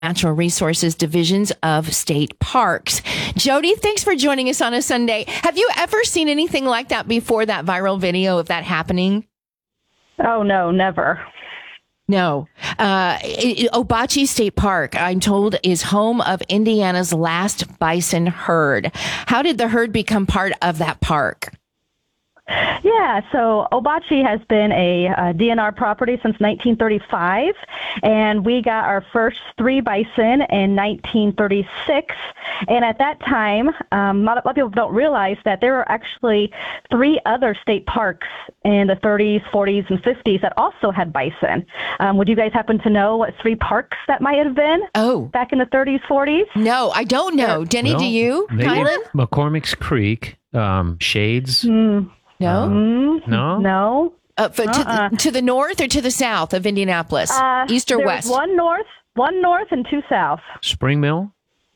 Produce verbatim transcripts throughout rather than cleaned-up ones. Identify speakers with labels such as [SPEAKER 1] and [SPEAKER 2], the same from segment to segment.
[SPEAKER 1] Natural Resources Divisions of State Parks. Jody, thanks for joining us on a Sunday. Have you ever seen anything like that before, that viral video of that happening?
[SPEAKER 2] Oh, no, never.
[SPEAKER 1] No. Uh, Obatche State Park, I'm told, is home of Indiana's last bison herd. How did the herd become part of that park?
[SPEAKER 2] Yeah, so Obatche has been a, a D N R property since nineteen thirty-five, and we got our first three bison in nineteen thirty-six. And at that time, um, a lot of people don't realize that there were actually three other state parks in the thirties, forties, and fifties that also had bison. Um, would you guys happen to know what three parks that might have been?
[SPEAKER 1] Oh,
[SPEAKER 2] back in the thirties, forties?
[SPEAKER 1] No, I don't know. Denny,
[SPEAKER 3] well,
[SPEAKER 1] do you?
[SPEAKER 3] Kylan? McCormick's Creek, um, Shades.
[SPEAKER 2] Mm.
[SPEAKER 1] No?
[SPEAKER 2] Um,
[SPEAKER 3] no?
[SPEAKER 2] No.
[SPEAKER 1] Uh, for, uh-uh. to, the, to the north or to the south of Indianapolis?
[SPEAKER 2] Uh,
[SPEAKER 1] East or west?
[SPEAKER 2] One north, one north, and two south.
[SPEAKER 3] Spring Mill?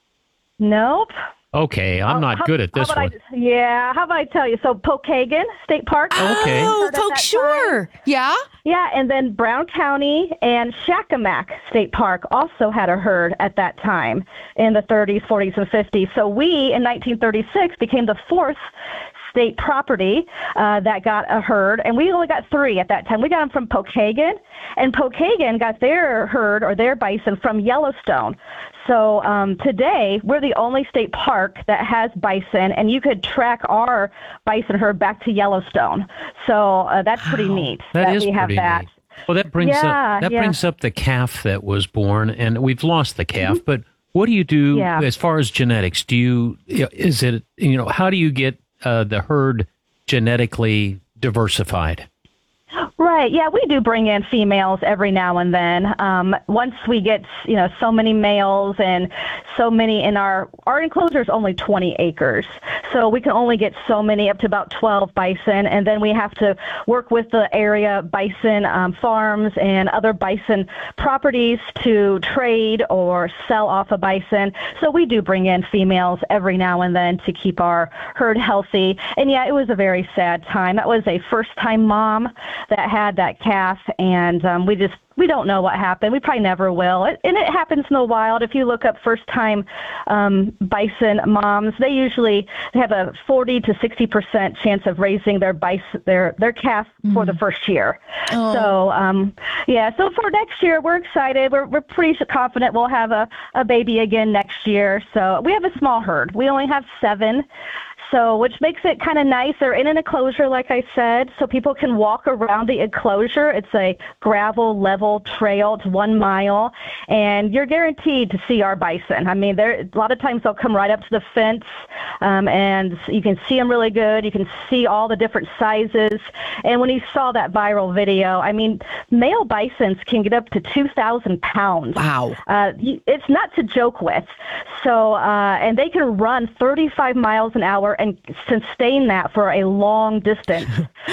[SPEAKER 2] Nope.
[SPEAKER 3] Okay, I'm
[SPEAKER 2] Oh,
[SPEAKER 3] not
[SPEAKER 2] how,
[SPEAKER 3] good at this
[SPEAKER 2] how
[SPEAKER 3] one.
[SPEAKER 2] I, yeah, how about I tell you? So Pokagon State Park.
[SPEAKER 3] Okay.
[SPEAKER 1] Oh, folks, sure.
[SPEAKER 2] Time.
[SPEAKER 1] Yeah?
[SPEAKER 2] Yeah, and then Brown County and Shakamak State Park also had a herd at that time in the thirties, forties, and fifties. So we, in nineteen thirty-six, became the fourth state property uh, that got a herd, and we only got three at that time. We got them from Pokagon, and Pokagon got their herd or their bison from Yellowstone. So um, today, we're the only state park that has bison, and you could track our bison herd back to Yellowstone. So uh, that's wow. pretty neat
[SPEAKER 3] that,
[SPEAKER 2] that
[SPEAKER 3] is
[SPEAKER 2] we have
[SPEAKER 3] pretty
[SPEAKER 2] that.
[SPEAKER 3] Neat. Well, that brings
[SPEAKER 2] yeah,
[SPEAKER 3] up that
[SPEAKER 2] yeah.
[SPEAKER 3] brings up the calf that was born, and we've lost the calf. Mm-hmm. But what do you do
[SPEAKER 2] yeah.
[SPEAKER 3] as far as genetics? Do you is it you know how do you get uh, the herd genetically diversified?
[SPEAKER 2] Right. Yeah, we do bring in females every now and then. Um, once we get, you know, so many males and so many in our, our enclosure is only twenty acres. So we can only get so many, up to about twelve bison. And then we have to work with the area bison um, farms and other bison properties to trade or sell off a bison. So we do bring in females every now and then to keep our herd healthy. And yeah, it was a very sad time. That was a first-time mom that had that calf, and um, we just we don't know what happened. We probably never will. It, and it happens in the wild. If you look up first-time um, bison moms, they usually have a forty to sixty percent chance of raising their bison, their their calf mm-hmm. for the first year. Oh. So um, yeah, so for next year, we're excited. We're we're pretty confident we'll have a, a baby again next year. So we have a small herd. We only have seven. So, which makes it kind of nice. They're in an enclosure, like I said, so people can walk around the enclosure. It's a gravel level trail. It's one mile, and you're guaranteed to see our bison. I mean, there a lot of times they'll come right up to the fence, um, and you can see them really good. You can see all the different sizes. And when you saw that viral video, I mean, male bisons can get up to two thousand pounds.
[SPEAKER 1] Wow.
[SPEAKER 2] Uh, it's not to joke with. So, uh, and they can run thirty-five miles an hour and sustain that for a long distance.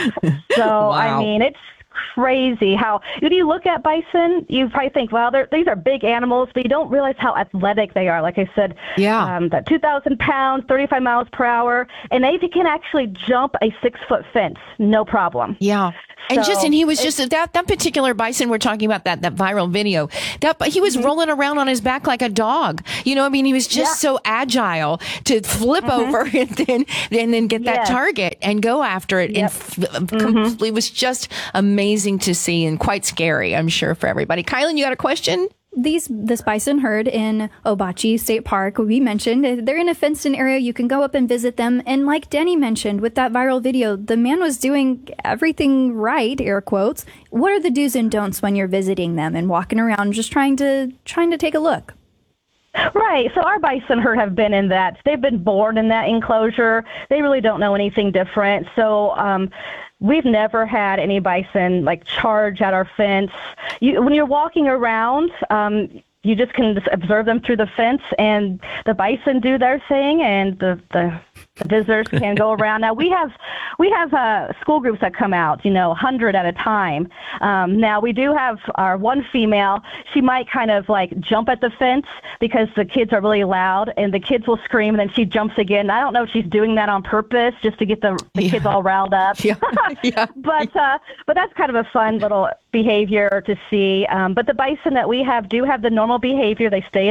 [SPEAKER 2] So, wow. I mean, it's crazy how, when you look at bison, you probably think, well, these are big animals, but you don't realize how athletic they are. Like I said,
[SPEAKER 1] yeah,
[SPEAKER 2] um, that two thousand pounds, thirty-five miles per hour, and they can actually jump a six-foot fence, no problem.
[SPEAKER 1] Yeah. And
[SPEAKER 2] so,
[SPEAKER 1] just, and he was just, that, that particular bison we're talking about, that, that viral video, that he was mm-hmm. rolling around on his back like a dog. You know, I mean, he was just yeah. so agile to flip mm-hmm. over and then, and then get that yes. target and go after it. Yep. And f- mm-hmm. It was just amazing to see and quite scary, I'm sure, for everybody. Kylan, you got a question?
[SPEAKER 4] These this bison herd in Obatche State Park, we mentioned, they're in a fenced-in area. You can go up and visit them. And like Denny mentioned with that viral video, the man was doing everything right, air quotes. What are the do's and don'ts when you're visiting them and walking around just trying to trying to take a look?
[SPEAKER 2] Right. So our bison herd have been in that. They've been born in that enclosure. They really don't know anything different. So um, we've never had any bison like charge at our fence. You, when you're walking around, um, you just can just observe them through the fence, and the bison do their thing, and the the, the visitors can go around. Now we have we have uh, school groups that come out, you know, a hundred at a time. Um, now we do have our one female. She might kind of like jump at the fence because the kids are really loud, and the kids will scream, and then she jumps again. I don't know if she's doing that on purpose just to get the, the yeah. kids all riled up. Yeah. yeah. But uh, but that's kind of a fun little behavior to see. Um, but the bison that we have do have the normal normal behavior. They stay